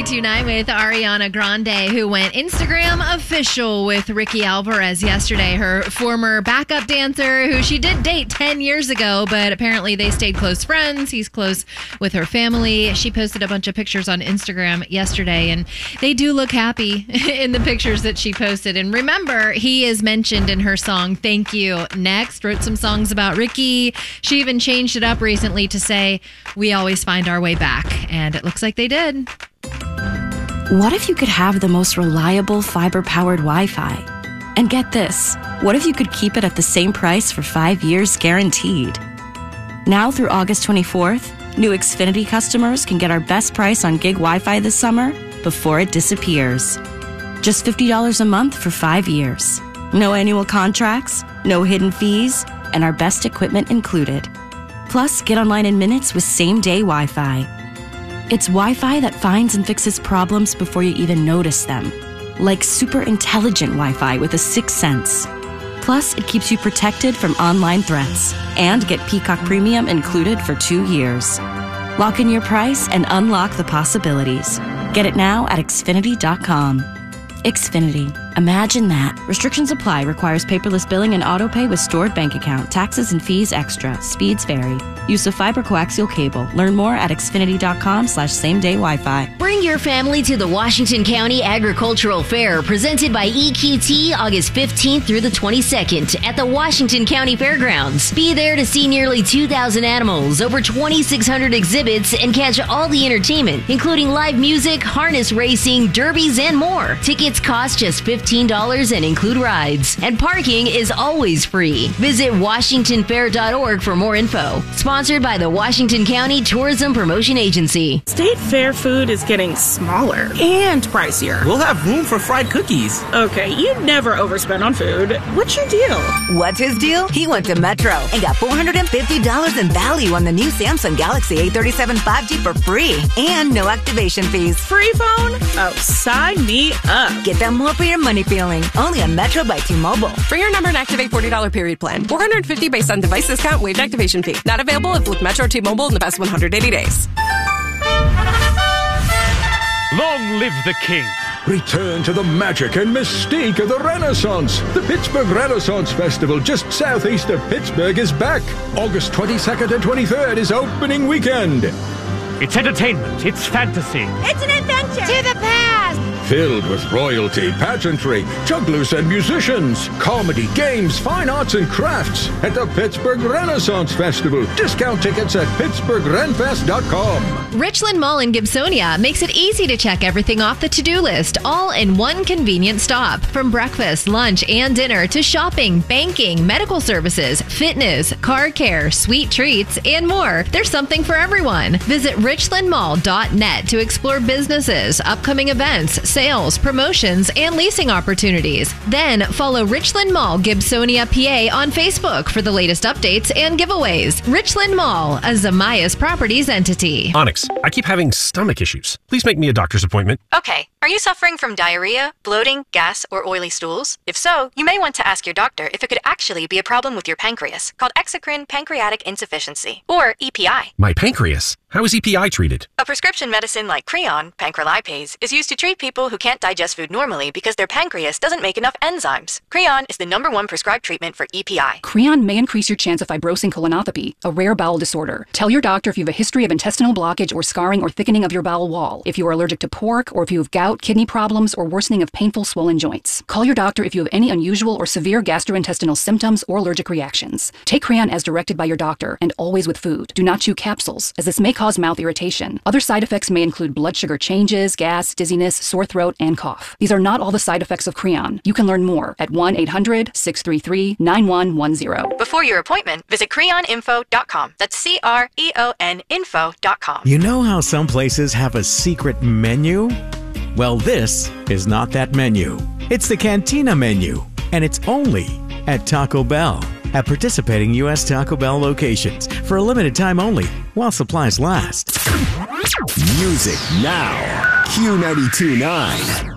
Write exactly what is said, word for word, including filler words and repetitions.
ninety-two point nine with Ariana Grande, who went Instagram official with Ricky Alvarez yesterday, her former backup dancer who she did date ten years ago, but apparently they stayed close friends. He's close with her family. She posted a bunch of pictures on Instagram yesterday, and they do look happy in the pictures that she posted. And remember, he is mentioned in her song, Thank You Next. Wrote some songs about Ricky. She even changed it up recently to say, we always find our way back. And it looks like they did. What if you could have the most reliable fiber-powered Wi-Fi? And get this, what if you could keep it at the same price for five years guaranteed? Now through August twenty-fourth, new Xfinity customers can get our best price on gig Wi-Fi this summer before it disappears. Just fifty dollars a month for five years. No annual contracts, no hidden fees, and our best equipment included. Plus, get online in minutes with same-day Wi-Fi. It's Wi-Fi that finds and fixes problems before you even notice them. Like super intelligent Wi-Fi with a sixth sense. Plus, it keeps you protected from online threats. And get Peacock Premium included for two years. Lock in your price and unlock the possibilities. Get it now at Xfinity dot com. Xfinity. Imagine that. Restrictions apply. Requires paperless billing and autopay with stored bank account. Taxes and fees extra. Speeds vary. Use of fiber coaxial cable. Learn more at Xfinity dot com slash same day Wi-Fi. Bring your family to the Washington County Agricultural Fair, presented by E Q T, August fifteenth through the twenty-second at the Washington County Fairgrounds. Be there to see nearly two thousand animals, over twenty-six hundred exhibits, and catch all the entertainment, including live music, harness racing, derbies, and more. Tickets cost just fifteen dollars and include rides. And parking is always free. Visit Washington Fair dot org for more info. Sponsored by the Washington County Tourism Promotion Agency. State Fair food is getting smaller and pricier. We'll have room for fried cookies. Okay, you never overspend on food. What's your deal? What's his deal? He went to Metro and got four hundred fifty dollars in value on the new Samsung Galaxy A thirty-seven five G for free and no activation fees. Free phone? Oh, sign me up. Get them more for your money feeling. Only on Metro by T-Mobile. For your number and activate forty dollars period plan. four hundred fifty dollars based on device discount, waived activation fee. Not available if with Metro T-Mobile in the past one hundred eighty days. Long live the king. Return to the magic and mystique of the Renaissance. The Pittsburgh Renaissance Festival, just southeast of Pittsburgh, is back. August twenty-second and twenty-third is opening weekend. It's entertainment. It's fantasy. It's an adventure. To the past. Filled with royalty, pageantry, jugglers and musicians, comedy, games, fine arts and crafts at the Pittsburgh Renaissance Festival. Discount tickets at Pittsburgh Ren Fest dot com. Richland Mall in Gibsonia makes it easy to check everything off the to-do list, all in one convenient stop. From breakfast, lunch, and dinner to shopping, banking, medical services, fitness, car care, sweet treats, and more. There's something for everyone. Visit richland mall dot net to explore businesses, upcoming events, sales, promotions, and leasing opportunities. Then follow Richland Mall Gibsonia, P A on Facebook for the latest updates and giveaways. Richland Mall, a Zamias Properties entity. Onyx, I keep having stomach issues. Please make me a doctor's appointment. Okay. Are you suffering from diarrhea, bloating, gas, or oily stools? If so, you may want to ask your doctor if it could actually be a problem with your pancreas, called exocrine pancreatic insufficiency, or E P I. My pancreas? How is E P I treated? A prescription medicine like Creon, pancrelipase, is used to treat people who can't digest food normally because their pancreas doesn't make enough enzymes. Creon is the number one prescribed treatment for E P I. Creon may increase your chance of fibrosing colonopathy, a rare bowel disorder. Tell your doctor if you have a history of intestinal blockage or scarring or thickening of your bowel wall, if you are allergic to pork, or if you have gout, kidney problems, or worsening of painful swollen joints. Call your doctor if you have any unusual or severe gastrointestinal symptoms or allergic reactions. Take Creon as directed by your doctor, and always with food. Do not chew capsules, as this may cause mouth irritation. Other side effects may include blood sugar changes, gas, dizziness, sore throat, and cough. These are not all the side effects of Creon. You can learn more at one eight hundred, six three three, nine one one zero. Before your appointment, visit creon info dot com. That's C R E O N info dot com. You know how some places have a secret menu? Well, this is not that menu. It's the Cantina menu, and it's only at Taco Bell. At participating U S Taco Bell locations for a limited time only, while supplies last. Music now. Q ninety-two point nine.